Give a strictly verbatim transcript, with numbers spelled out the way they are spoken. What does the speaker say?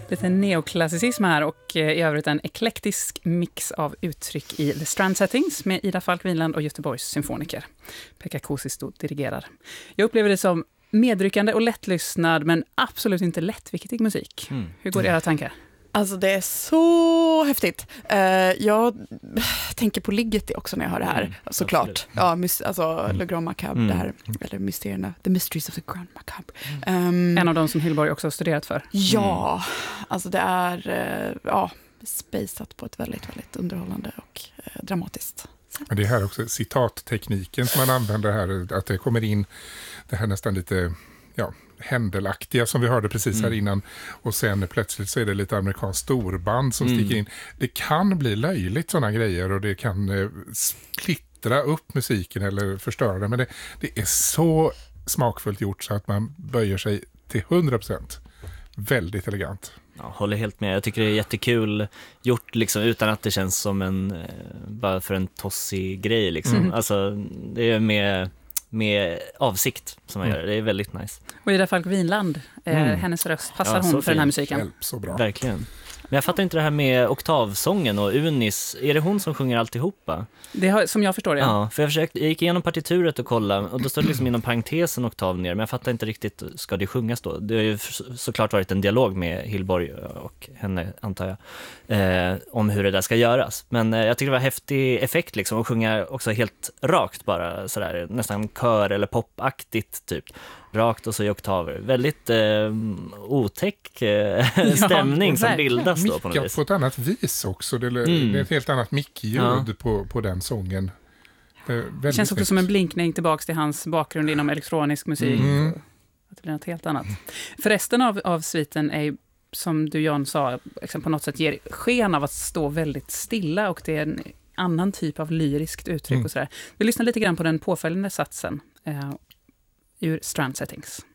Lite neoklassicism här och i övrigt en eklektisk mix av uttryck i The Strand Settings med Ida Falk Winland och Göteborgs symfoniker. Pekka Kuusisto dirigerar. Jag upplever det som medryckande och lättlyssnad men absolut inte lättviktig musik. Mm. Hur går era tankar? Alltså det är så häftigt. Uh, jag tänker på Ligeti också när jag hör det här, mm, såklart. Ja, mys- alltså mm. Le Grand Macabre, mm. det här, eller mysterierna, The Mysteries of the Grand Macabre. Um, en av de som Hillborg också har studerat för. Ja, mm. alltså det är uh, ja, spejsat på ett väldigt, väldigt underhållande och uh, dramatiskt sätt. Det är här också citattekniken som man använder här, att det kommer in det här nästan lite... ja, händelaktiga som vi hörde precis här innan och sen plötsligt så är det lite amerikanskt storband som mm. sticker in. Det kan bli löjligt sådana grejer och det kan eh, splittra upp musiken eller förstöra den, men det, det är så smakfullt gjort så att man böjer sig till hundra procent. Väldigt elegant. Ja, håller helt med. Jag tycker det är jättekul gjort liksom, utan att det känns som en eh, bara för en tossig grej liksom. Mm. Alltså det är med med avsikt som man mm. gör. Det är väldigt nice. Och Ida Falk Winland, eh, mm. hennes röst, passar ja, hon för fin. Den här musiken? Hjälp, så bra. Verkligen. Men jag fattar inte det här med oktavsången och unis. Är det hon som sjunger alltihopa? Det har, som jag förstår det. Ja, för jag, försökte, jag gick igenom partituret och kollade och då står det liksom inom parentesen oktav ner. Men jag fattar inte riktigt, ska det sjungas då? Det har ju såklart varit en dialog med Hillborg och henne, antar jag, eh, om hur det där ska göras. Men eh, jag tycker det var häftig effekt liksom att sjunga också helt rakt bara sådär, nästan kör eller popaktigt typ. Rakt och så i oktaver. Väldigt eh, otäck eh, stämning ja, som bildas då på något vis. På ett annat vis också. Det är, mm. det är ett helt annat mickljud ja. på, på den sången. Det, det känns också snyggt. Som en blinkning tillbaka till hans bakgrund inom elektronisk musik. Mm. Att det blir något helt annat. För resten av, av sviten är, som du Jan sa, liksom på något sätt ger sken av att stå väldigt stilla och det är en annan typ av lyriskt uttryck mm. och sådär. Vi lyssnar lite grann på den påföljande satsen. Eh, ur Strand Settings.